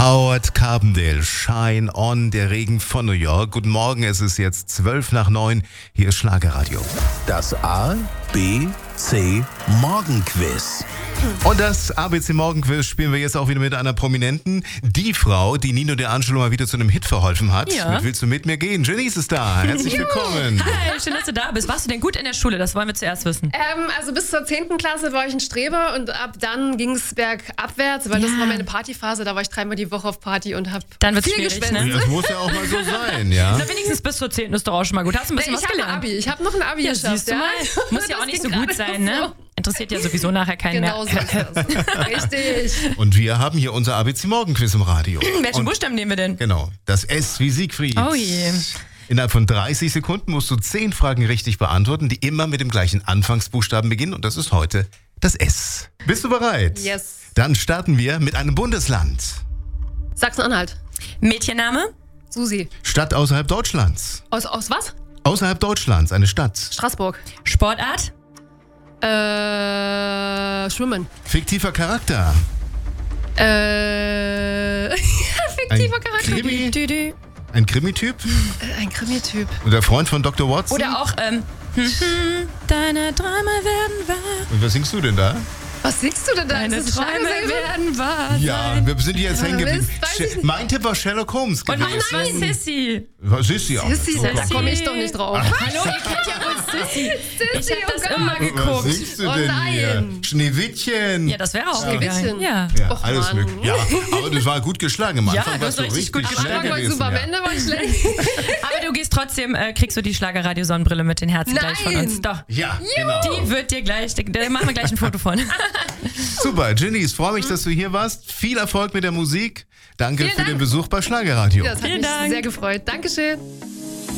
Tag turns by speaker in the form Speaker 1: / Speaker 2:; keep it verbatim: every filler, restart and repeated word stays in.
Speaker 1: Howard Carbondale, Shine On, der Regen von New York. Guten Morgen, es ist jetzt zwölf nach neun. Hier ist Schlagerradio.
Speaker 2: Das A, B, C Morgenquiz.
Speaker 1: Und das A B C Morgenquiz spielen wir jetzt auch wieder mit einer Prominenten. Die Frau, die Nino De Angelo mal wieder zu einem Hit verholfen hat.
Speaker 3: Ja.
Speaker 1: Mit Willst du mit mir gehen? Janice ist da. Herzlich willkommen.
Speaker 3: Hi, schön, dass du da bist. Warst du denn gut in der Schule? Das wollen wir zuerst wissen.
Speaker 4: Ähm, also bis zur zehnten Klasse war ich ein Streber und ab dann ging es bergabwärts, weil
Speaker 3: Ja.
Speaker 4: das war meine Partyphase. Da war ich dreimal die Woche auf Party und habe
Speaker 3: Dann wird's
Speaker 4: viel
Speaker 3: schwierig,
Speaker 4: geschwänzt.
Speaker 3: ne?
Speaker 1: Das muss ja auch mal so sein, ja?
Speaker 3: Na, wenigstens bis zur zehnten ist doch auch schon mal gut. Hast du ein bisschen
Speaker 4: Ich
Speaker 3: was
Speaker 4: habe ein
Speaker 3: gelernt?
Speaker 4: Abi. Ich habe noch ein Abi
Speaker 3: Ja,
Speaker 4: geschafft.
Speaker 3: siehst du mal. Muss ja auch
Speaker 4: Das
Speaker 3: nicht
Speaker 4: ging
Speaker 3: so gut
Speaker 4: gerade
Speaker 3: sein, ne?
Speaker 4: so.
Speaker 3: Interessiert ja sowieso nachher keinen
Speaker 4: Genau so
Speaker 3: mehr.
Speaker 4: ist das. Richtig.
Speaker 1: Und wir haben hier unser A B C Morgenquiz im Radio.
Speaker 3: Welchen
Speaker 1: Und
Speaker 3: Buchstaben nehmen wir denn?
Speaker 1: genau, das S wie Siegfried.
Speaker 3: Oh je.
Speaker 1: Innerhalb von dreißig Sekunden musst du zehn Fragen richtig beantworten, die immer mit dem gleichen Anfangsbuchstaben beginnen. Und das ist heute das S. Bist du bereit?
Speaker 4: Yes.
Speaker 1: Dann starten wir mit einem Bundesland.
Speaker 4: Sachsen-Anhalt.
Speaker 3: Mädchenname?
Speaker 4: Susi.
Speaker 1: Stadt außerhalb Deutschlands.
Speaker 4: Aus, aus was?
Speaker 1: Außerhalb Deutschlands, eine Stadt.
Speaker 4: Straßburg.
Speaker 3: Sportart?
Speaker 4: Äh, Schwimmen.
Speaker 1: Fiktiver Charakter.
Speaker 4: Äh, fiktiver Charakter.
Speaker 1: Krimi,
Speaker 3: Dü, dü.
Speaker 1: ein Krimi-Typ.
Speaker 4: Äh, Ein Krimi-Typ.
Speaker 1: Und der Freund von Doktor Watson.
Speaker 3: Oder auch, ähm, hm, hm, deine Träume werden wahr.
Speaker 1: Und was singst du denn da?
Speaker 4: Was singst du denn da?
Speaker 3: Deine
Speaker 4: Ist das
Speaker 3: Träume
Speaker 4: Schlagersänger?
Speaker 3: werden wahr.
Speaker 1: Ja, wir sind hier jetzt hängen geblieben.
Speaker 4: Mist, weiß ich nicht.
Speaker 1: Mein Tipp war Sherlock Holmes
Speaker 3: Und
Speaker 1: gewesen.
Speaker 3: was war Sissy?
Speaker 1: Was ist sie auch?
Speaker 4: Sissy,
Speaker 1: Oh
Speaker 4: da
Speaker 1: Gott.
Speaker 4: komme ich doch nicht drauf.
Speaker 3: Hallo, ihr kennt ja wohl Sissy. Ich
Speaker 4: Sissy,
Speaker 3: hab das
Speaker 4: oh Gott.
Speaker 3: immer
Speaker 1: Was
Speaker 3: geguckt.
Speaker 1: singst du
Speaker 4: Oh
Speaker 1: denn
Speaker 4: nein.
Speaker 1: hier? Schneewittchen.
Speaker 3: Ja, das wäre auch
Speaker 4: Schneewittchen.
Speaker 3: gegangen. Ja.
Speaker 1: Ja,
Speaker 4: Och,
Speaker 1: alles
Speaker 4: Mann.
Speaker 1: möglich. Ja, aber das war gut geschlagen. Am
Speaker 3: Ja,
Speaker 1: Anfang
Speaker 3: du
Speaker 1: warst
Speaker 3: hast richtig gut
Speaker 1: schnell
Speaker 3: geschlagen.
Speaker 4: Anfang war ich
Speaker 1: gewesen,
Speaker 4: super, am
Speaker 1: ja.
Speaker 4: Ende war ich schlecht.
Speaker 3: Aber du gehst trotzdem, äh, kriegst du die Schlagerradio-Sonnenbrille mit den Herzen gleich von
Speaker 4: Nein.
Speaker 3: uns. Doch.
Speaker 1: Ja, genau.
Speaker 3: Die wird dir gleich, da machen wir gleich ein Foto von.
Speaker 1: Super, Ginny, ich freue mich, dass du hier warst. Viel Erfolg mit der Musik. Danke
Speaker 4: Vielen
Speaker 1: für
Speaker 4: Dank.
Speaker 1: den Besuch bei Schlagerradio.
Speaker 4: Das hat
Speaker 3: Vielen
Speaker 4: mich
Speaker 3: Dank.
Speaker 4: sehr gefreut. Dankeschön.